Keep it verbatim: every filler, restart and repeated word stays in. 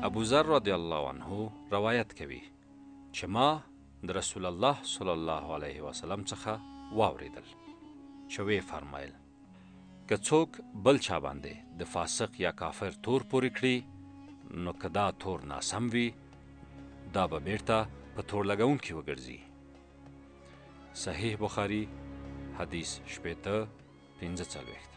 ابو ذر رضی الله عنه روایت کوي چې ما د رسول الله صلی الله علیه وسلم څخه واوریدل چې وی فرمایل که څوک بل چا باندې د فاسق یا کافر تور پورې کړي نو که دا تور ناسم وي دا به بیرته په تور لګونکي وګرځي. صحیح بخاري حدیث شپېته پنځه څلوېښت.